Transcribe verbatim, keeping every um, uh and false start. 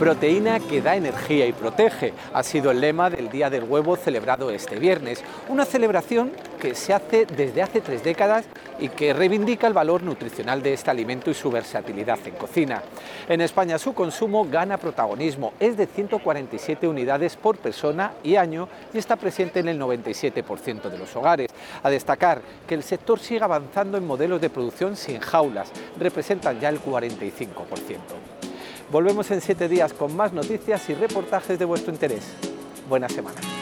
Proteína que da energía y protege ha sido el lema del Día del Huevo celebrado este viernes, una celebración que se hace desde hace tres décadas y que reivindica el valor nutricional de este alimento y su versatilidad en cocina. En España su consumo gana protagonismo, es de ciento cuarenta y siete unidades por persona y año y está presente en el noventa y siete por ciento de los hogares. A destacar que el sector sigue avanzando en modelos de producción sin jaulas, representan ya el cuarenta y cinco por ciento. Volvemos en siete días con más noticias y reportajes de vuestro interés. Buena semana.